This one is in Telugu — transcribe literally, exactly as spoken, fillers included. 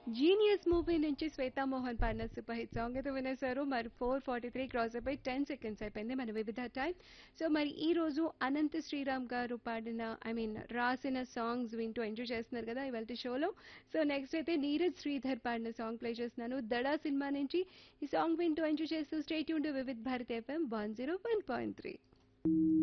జీనియస్ మూవీ నుంచి శ్వేతా మోహన్ పాడిన సూపర్ హిట్ సాంగ్ అయితే వినేశారు. మరి ఫోర్ ఫార్టీ త్రీ క్రాస్ అయిపోయి టెన్ సెకండ్స్ అయిపోయింది మన వివిధ టైం. సో మరి ఈ రోజు అనంత శ్రీరామ్ గారు పాడిన ఐ మీన్ రాసిన సాంగ్స్ వింటూ ఎంజాయ్ చేస్తున్నారు కదా ఇవాళ షోలో. సో నెక్స్ట్ అయితే నీరజ్ శ్రీధర్ పాడిన సాంగ్ ప్లే చేస్తున్నాను దడా సినిమా నుంచి. ఈ సాంగ్ వింటూ ఎంజాయ్ చేస్తూ state Yoon to Vividh Bharat FM one zero one point three.